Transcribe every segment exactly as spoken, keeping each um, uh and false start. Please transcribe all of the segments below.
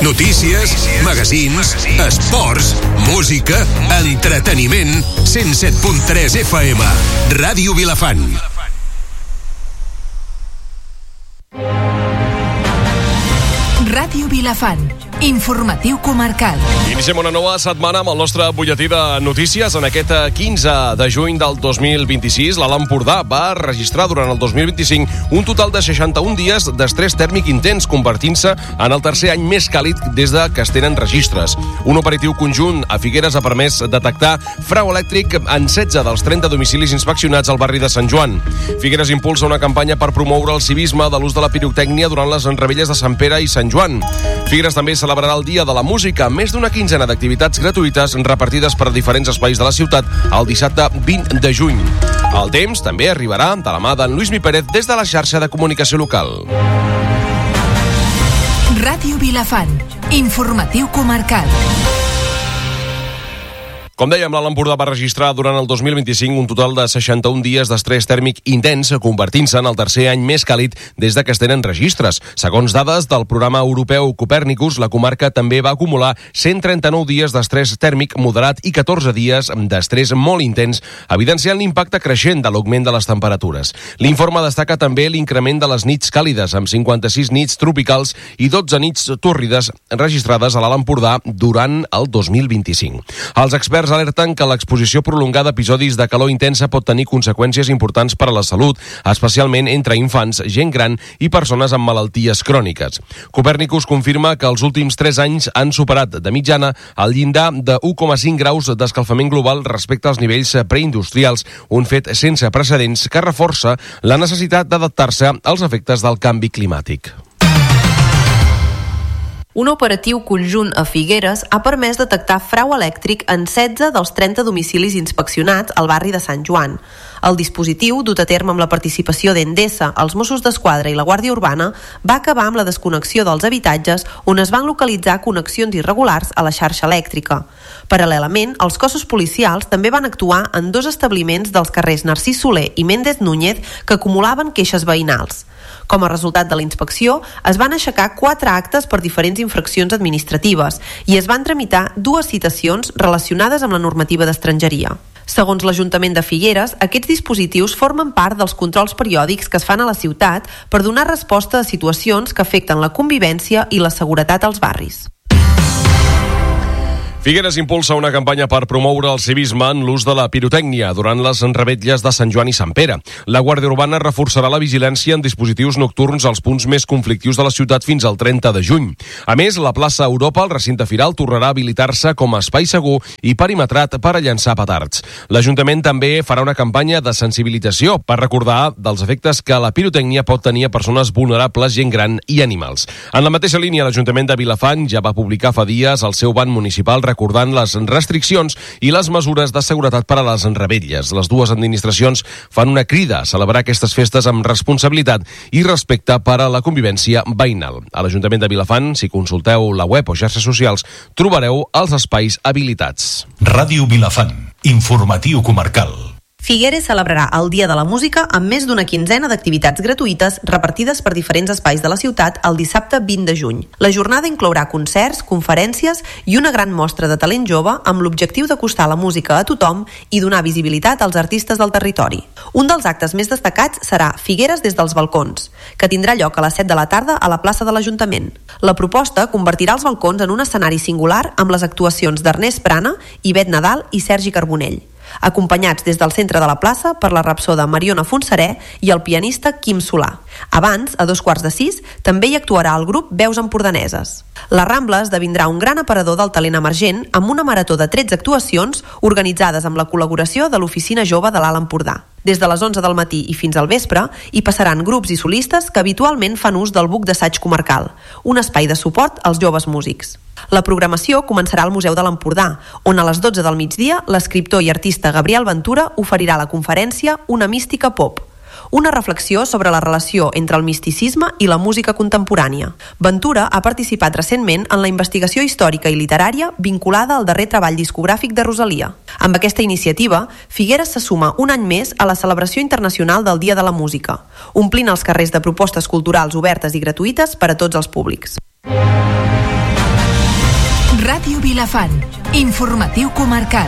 Notícies, magazins, esports, música, entreteniment. cent set punt tres F M. Ràdio Vilafant. Ràdio Vilafant. Informatiu comarcal. Iniciem una nova setmana amb el nostre butlletí de notícies. En aquest quinze de juny del dos mil vint-i-sis, l'Alt Empordà va registrar durant el dos mil vint-i-cinc un total de seixanta-un dies d'estrès tèrmic intens, convertint-se en el tercer any més càlid des de que es tenen registres. Un operatiu conjunt a Figueres ha permès detectar frau elèctric en setze dels trenta domicilis inspeccionats al barri de Sant Joan. Figueres impulsa una campanya per promoure el civisme de l'ús de la pirotècnia durant les revetlles de Sant Pere i Sant Joan. Figueres també celebrarà el Dia de la Música, amb més d'una quinzena d'activitats gratuïtes repartides per diferents espais de la ciutat el dissabte vint de juny. El temps també arribarà de la mà d'en Lluís Mi Pérez des de la xarxa de comunicació local. Ràdio Vilafant. Informatiu comarcal. Com dèiem, l'Alt Empordà va registrar durant el dos mil vint-i-cinc un total de seixanta-un dies d'estrès tèrmic intens, convertint-se en el tercer any més càlid des de que es tenen registres. Segons dades del programa europeu Copernicus, la comarca també va acumular cent trenta-nou dies d'estrès tèrmic moderat i catorze dies d'estrès molt intens, evidenciant l'impacte creixent de l'augment de les temperatures. L'informe destaca també l'increment de les nits càlides, amb cinquanta-sis nits tropicals i dotze nits tòrrides registrades a l'Alt Empordà durant el dos mil vint-i-cinc. Els experts alerten que l'exposició prolongada a episodis de calor intensa pot tenir conseqüències importants per a la salut, especialment entre infants, gent gran i persones amb malalties cròniques. Copernicus confirma que els últims tres anys han superat de mitjana el llindar de u coma cinc graus d'escalfament global respecte als nivells preindustrials, un fet sense precedents que reforça la necessitat d'adaptar-se als efectes del canvi climàtic. Un operatiu conjunt a Figueres ha permès detectar frau elèctric en setze dels trenta domicilis inspeccionats al barri de Sant Joan. El dispositiu, dut a terme amb la participació d'Endesa, els Mossos d'Esquadra i la Guàrdia Urbana, va acabar amb la desconnexió dels habitatges on es van localitzar connexions irregulars a la xarxa elèctrica. Paral·lelament, els cossos policials també van actuar en dos establiments dels carrers Narcís Soler i Méndez Núñez que acumulaven queixes veïnals. Com a resultat de la inspecció, es van aixecar quatre actes per diferents infraccions administratives i es van tramitar dues citacions relacionades amb la normativa d'estrangeria. Segons l'Ajuntament de Figueres, aquests dispositius formen part dels controls periòdics que es fan a la ciutat per donar resposta a situacions que afecten la convivència i la seguretat als barris. Figueres impulsa una campanya per promoure el civisme en l'ús de la pirotècnia durant les revetlles de Sant Joan i Sant Pere. La Guàrdia Urbana reforçarà la vigilància en dispositius nocturns als punts més conflictius de la ciutat fins al trenta de juny. A més, la plaça Europa, el recinte firal, tornarà a habilitar-se com a espai segur i perimetrat per a llançar petards. L'Ajuntament també farà una campanya de sensibilització per recordar dels efectes que la pirotècnia pot tenir a persones vulnerables, gent gran i animals. En la mateixa línia, l'Ajuntament de Vilafant ja va publicar fa dies el seu ban municipal recordant les restriccions i les mesures de seguretat per a les revetlles. Les dues administracions fan una crida a celebrar aquestes festes amb responsabilitat i respecte per a la convivència veïnal. A l'Ajuntament de Vilafant, si consulteu la web o xarxes socials, trobareu els espais habilitats. Ràdio Vilafant, informatiu comarcal. Figueres celebrarà el Dia de la Música amb més d'una quinzena d'activitats gratuïtes repartides per diferents espais de la ciutat el dissabte vint de juny. La jornada inclourà concerts, conferències i una gran mostra de talent jove amb l'objectiu d'acostar la música a tothom i donar visibilitat als artistes del territori. Un dels actes més destacats serà Figueres des dels balcons, que tindrà lloc a les set de la tarda a la plaça de l'Ajuntament. La proposta convertirà els balcons en un escenari singular amb les actuacions d'Ernest Prana, Ivet Nadal i Sergi Carbonell, acompanyats des del centre de la plaça per la rapsoda Mariona Fontserè i el pianista Quim Solà. Abans, a dos quarts de sis, també hi actuarà el grup Veus Empordaneses. La Rambla esdevindrà un gran aparador del talent emergent amb una marató de tretze actuacions organitzades amb la col·laboració de l'Oficina Jove de l'Alt Empordà. Des de les onze del matí i fins al vespre hi passaran grups i solistes que habitualment fan ús del buc d'assaig comarcal, un espai de suport als joves músics. La programació començarà al Museu de l'Empordà, on a les dotze del migdia l'escriptor i artista Gabriel Ventura oferirà la conferència Una mística pop, una reflexió sobre la relació entre el misticisme i la música contemporània. Ventura ha participat recentment en la investigació històrica i literària vinculada al darrer treball discogràfic de Rosalia. Amb aquesta iniciativa, Figueres se suma un any més a la celebració internacional del Dia de la Música, omplint els carrers de propostes culturals obertes i gratuïtes per a tots els públics. Ràdio Vilafant. Informatiu comarcal.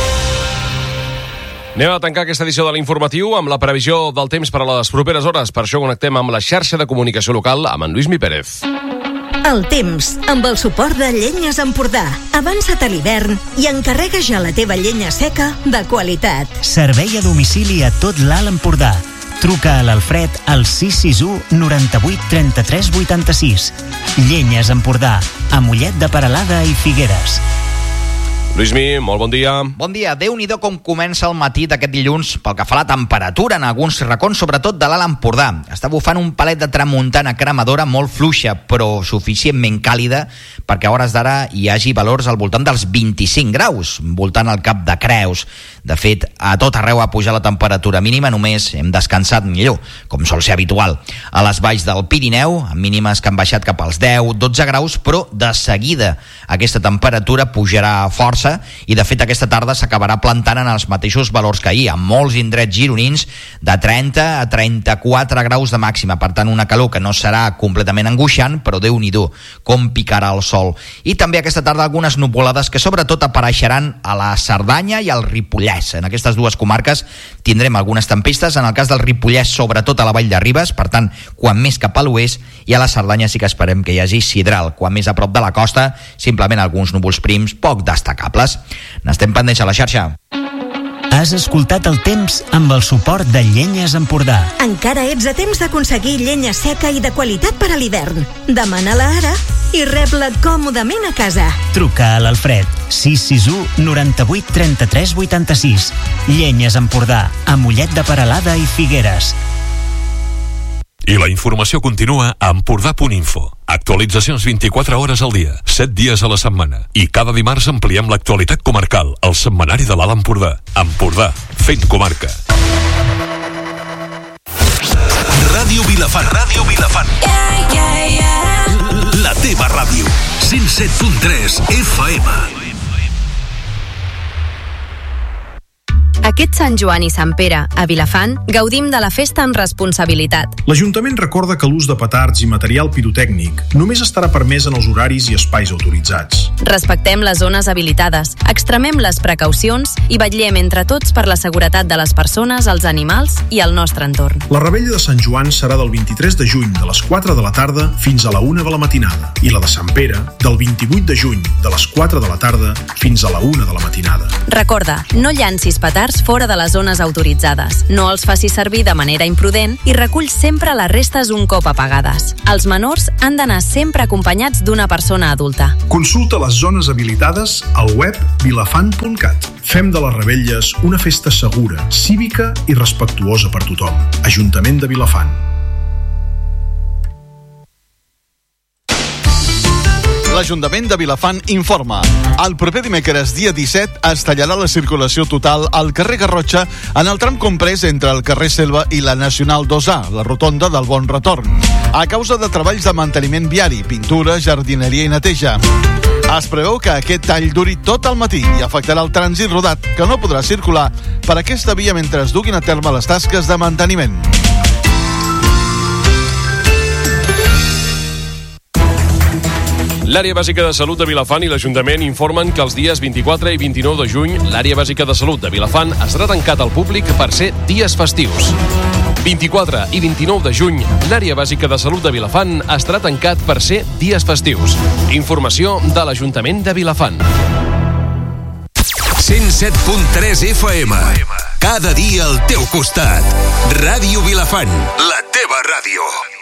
Anem a tancar aquesta edició de l'informatiu amb la previsió del temps per a les properes hores. Per això connectem amb la xarxa de comunicació local amb en Lluís Mi Pérez. El temps, amb el suport de Llenyes Empordà. Avança't a l'hivern i encarrega ja la teva llenya seca de qualitat. Servei a domicili a tot l'Alt Empordà. Truca a l'Alfred al sis sis u noranta-vuit trenta-tres vuitanta-sis. Llenyes Empordà, a Mollet de Peralada i Figueres. Lluís-Mi, molt bon dia. Bon dia. Déu-n'hi-do com comença el matí d'aquest dilluns pel que fa a la temperatura en alguns racons, sobretot de l'Alt Empordà. Està bufant un palet de tramuntana cremadora molt fluixa, però suficientment càlida perquè a hores d'ara hi hagi valors al voltant dels vint-i-cinc graus, voltant al Cap de Creus. De fet, a tot arreu ha pujat la temperatura mínima, només hem descansat millor, com sol ser habitual. A les valls del Pirineu, amb mínimes que han baixat cap als deu dotze graus, però de seguida aquesta temperatura pujarà força i de fet aquesta tarda s'acabarà plantant en els mateixos valors que ahir, amb molts indrets gironins de trenta a trenta-quatre graus de màxima, per tant una calor que no serà completament angoixant, però Déu-n'hi-do com picarà el sol. I també aquesta tarda algunes nuvolades que sobretot apareixeran a la Cerdanya i al Ripollès. En aquestes dues comarques tindrem algunes tempestes, en el cas del Ripollès sobretot a la vall de Ribes, per tant quan més cap a l'oest, i a la Cerdanya sí que esperem que hi hagi sidral, quan més a prop de la costa simplement alguns núvols prims poc destacables. N'estem pendents a la xarxa. Has escoltat el temps amb el suport de Llenyes Empordà. Encara ets a temps d'aconseguir llenya seca i de qualitat per a l'hivern. Demana-la ara i rep-la còmodament a casa. Truca a l'Alfred sis sis u noranta-vuit trenta-tres vuitanta-sis. Llenyes Empordà, a Mollet de Peralada i Figueres. I la informació continua a Empordà punt info. Actualitzacions vint-i-quatre hores al dia, set dies a la setmana. I cada dimarts ampliem l'actualitat comarcal al setmanari de l'Alt Empordà. Empordà, fent comarca. Ràdio Vilafant. Ràdio Vilafant. Yeah, yeah, yeah. La teva ràdio. cent set punt tres F M. Aquest Sant Joan i Sant Pere, a Vilafant, gaudim de la festa amb responsabilitat. L'Ajuntament recorda que l'ús de petards i material pirotècnic només estarà permès en els horaris i espais autoritzats. Respectem les zones habilitades, extremem les precaucions i vetllem entre tots per la seguretat de les persones, els animals i el nostre entorn. La revetlla de Sant Joan serà del vint-i-tres de juny de les quatre de la tarda fins a la una de la matinada i la de Sant Pere del vint-i-vuit de juny de les quatre de la tarda fins a la una de la matinada. Recorda, no llancis petards fora de les zones autoritzades. No els facis servir de manera imprudent i recull sempre les restes un cop apagades. Els menors han d'anar sempre acompanyats d'una persona adulta. Consulta les zones habilitades al web vilafant punt cat. Fem de les revetlles una festa segura, cívica i respectuosa per tothom. Ajuntament de Vilafant. L'Ajuntament de Vilafant informa. El proper dimecres, dia disset, es tallarà la circulació total al carrer Garrotxa en el tram comprès entre el carrer Selva i la Nacional dos A, la rotonda del Bon Retorn, a causa de treballs de manteniment viari, pintura, jardineria i neteja. Es preveu que aquest tall duri tot el matí i afectarà el trànsit rodat, que no podrà circular per aquesta via mentre es duguin a terme les tasques de manteniment. L'Àrea Bàsica de Salut de Vilafant i l'Ajuntament informen que els dies vint-i-quatre i vint-i-nou de juny l'Àrea Bàsica de Salut de Vilafant estarà tancat al públic per ser dies festius. vint-i-quatre i vint-i-nou de juny, l'Àrea Bàsica de Salut de Vilafant estarà tancat per ser dies festius. Informació de l'Ajuntament de Vilafant. cent set punt tres F M. Cada dia al teu costat. Ràdio Vilafant, la teva ràdio.